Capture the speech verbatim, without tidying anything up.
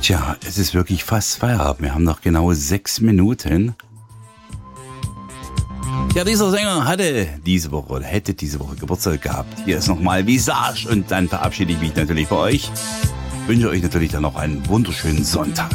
Tja, es ist wirklich fast Feierabend. Wir haben noch genau sechs Minuten. Ja, dieser Sänger hatte diese Woche oder hätte diese Woche Geburtstag gehabt. Hier ist nochmal Visage und dann verabschiede ich mich natürlich bei euch. Wünsche euch natürlich dann noch einen wunderschönen Sonntag.